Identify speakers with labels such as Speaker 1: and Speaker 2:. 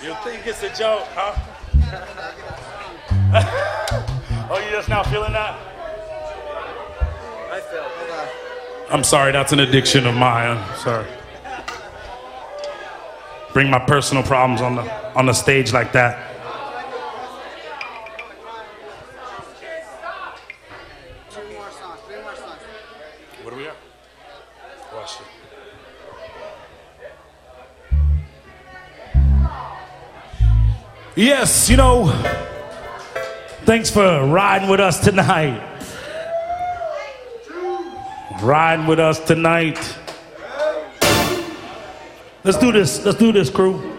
Speaker 1: You think it's a joke, huh? Oh, you just now feeling that?
Speaker 2: I felt it.
Speaker 1: I'm sorry, that's an addiction of mine. I'm sorry. Bring my personal problems on the stage like that.
Speaker 2: Three more songs.
Speaker 1: What do we got? Watch it. Yes, you know, thanks for riding with us tonight. Riding with us tonight. Let's do this, crew.